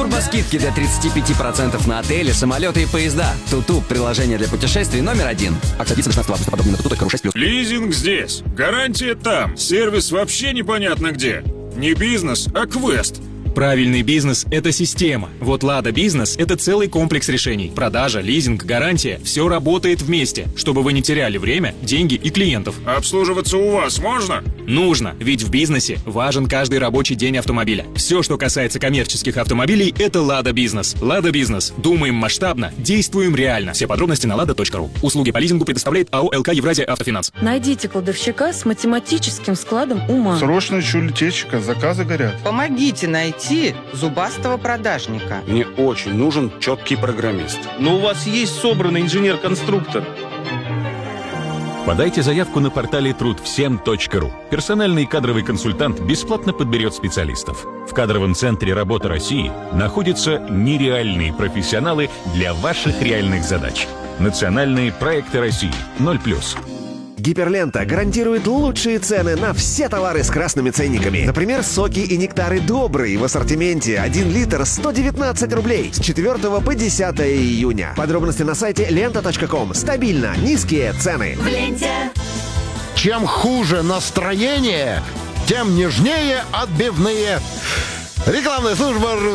Турбоскидки до 35% на отели, самолеты и поезда. Туту – приложение для путешествий номер 1. Акция длится 16 августа. Подробнее на tutu.ru 6+. Лизинг здесь. Гарантия там. Сервис вообще непонятно где. Не бизнес, а квест. Правильный бизнес – это система. Вот Лада Бизнес – это целый комплекс решений. Продажа, лизинг, гарантия – все работает вместе, чтобы вы не теряли время, деньги и клиентов. Обслуживаться у вас можно? Нужно, ведь в бизнесе важен каждый рабочий день автомобиля. Все, что касается коммерческих автомобилей – это Лада Бизнес. Лада Бизнес. Думаем масштабно, действуем реально. Все подробности на lada.ru. Услуги по лизингу предоставляет АО ЛК Евразия Автофинанс. Найдите кладовщика с математическим складом ума. Срочно ищу летчика, заказы горят. Помогите найти зубастого продажника. Мне очень нужен четкий программист. Но у вас есть собранный инженер-конструктор. Подайте заявку на портале trudvsem.ru. Персональный кадровый консультант бесплатно подберет специалистов. В кадровом центре «Работа России» находятся нереальные профессионалы для ваших реальных задач. Национальные проекты России 0+. Гиперлента гарантирует лучшие цены на все товары с красными ценниками. Например, соки и нектары «Добрый» в ассортименте 1 литр 119 рублей с 4 по 10 июня. Подробности на сайте lenta.com. Стабильно низкие цены. В ленте. Чем хуже настроение, тем нежнее отбивные. Рекламная служба